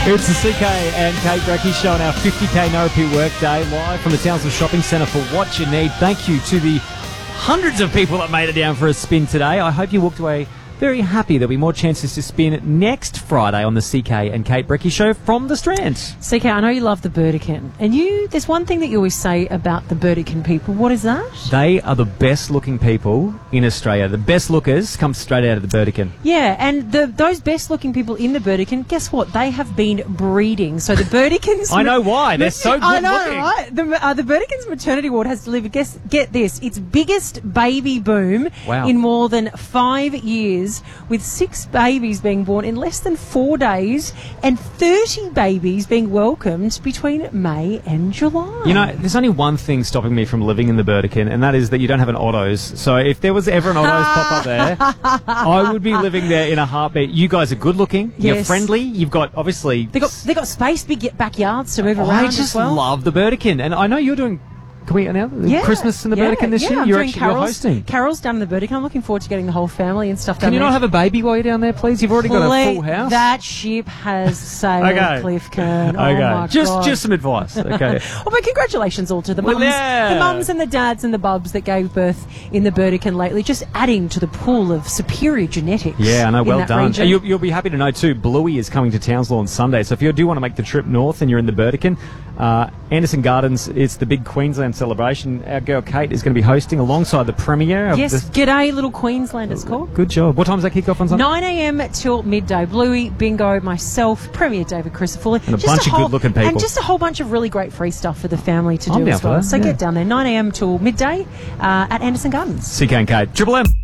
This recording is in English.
It's the CK and Kate Brecky show on our 50k No Repeat Workday live from the Townsville Shopping Centre for what you need. Thank you to the hundreds of people that made it down for a spin today. I hope you walked away very happy. There'll be more chances to spin next Friday on the CK and Kate Brecky show from the Strand. CK, I know you love the Burdekin. And there's one thing that you always say about the Burdekin people. What is that? They are the best looking people in Australia. The best lookers come straight out of the Burdekin. Yeah, and those best looking people in the Burdekin, guess what? They have been breeding. So the Burdekins... I know why. They're so good I know, looking. Right? The Burdekin's maternity ward has delivered, get this, its biggest baby boom in more than 5 years, with 6 babies being born in less than 4 days and 30 babies being welcomed between May and July. You know, there's only one thing stopping me from living in the Burdekin, and that is that you don't have an Otto's. So if there was ever an Otto's pop up there, I would be living there in a heartbeat. You guys are good looking. Yes. You're friendly. You've got, obviously... They got space, big backyards to move around I as just well. love the Burdekin. And I know you're doing... Can we announce Christmas in the Burdekin this year? I'm You're doing hosting. Carols down in the Burdekin. I'm looking forward to getting the whole family and stuff down there. Can you not have a baby while you're down there, please? You've already got a full house. That ship has sailed, Okay. Cliff Kern. Oh Okay. my God. Just some advice. Okay. Well, but congratulations all to the mums, Well, yeah. the mums and the dads and the bubs that gave birth in the Burdekin lately, just adding to the pool of superior genetics. Yeah, I know. Well in that done. region. And you'll be happy to know too, Bluey is coming to Townsville on Sunday. So if you do want to make the trip north and you're in the Burdekin, Anderson Gardens, it's the big Queensland celebration. Our girl Kate is going to be hosting alongside the Premier. Of Yes, g'day, little Queensland, it's called. Good job. What time does that kick off on Sunday? 9 a.m. till midday. Bluey, Bingo, myself, Premier David Crisafulli. And a bunch of good-looking people. And just a whole bunch of really great free stuff for the family to I'm do down as for well. that, So yeah. get down there, 9 a.m. till midday at Anderson Gardens. CK and Kate. Triple M.